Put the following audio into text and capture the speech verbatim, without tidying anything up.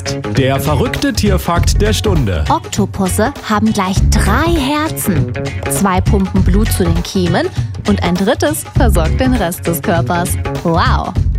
Podcast. Der verrückte Tierfakt der Stunde. Oktopusse haben gleich drei Herzen. Zwei pumpen Blut zu den Kiemen und ein drittes versorgt den Rest des Körpers. Wow!